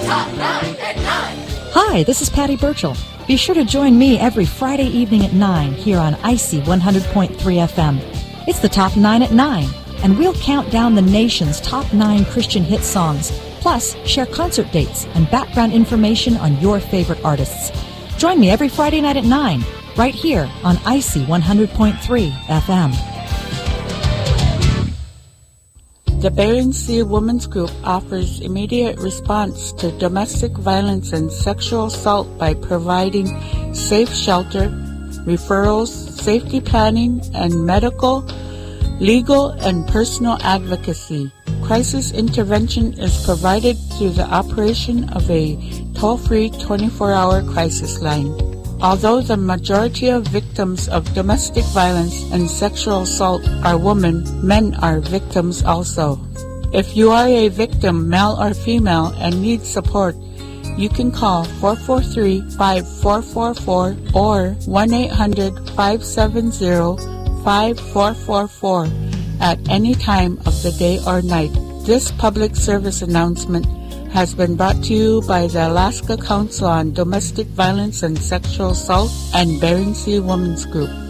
Top 9 at 9. Hi, this is Patty Burchell. Be sure to join me every Friday evening at 9 here on Icy 100.3 FM. It's the Top 9 at 9, and we'll count down the nation's top 9 Christian hit songs, plus share concert dates and background information on your favorite artists. Join me every Friday night at 9, right here on Icy 100.3 FM. The Bering Sea Women's Group offers immediate response to domestic violence and sexual assault by providing safe shelter, referrals, safety planning, and medical, legal, and personal advocacy. Crisis intervention is provided through the operation of a toll-free 24-hour crisis line. Although the majority of victims of domestic violence and sexual assault are women, men are victims also. If you are a victim, male or female, and need support, you can call 443-5444 or 1-800-570-5444 at any time of the day or night. This public service announcement has been brought to you by the Alaska Council on Domestic Violence and Sexual Assault and Bering Sea Women's Group.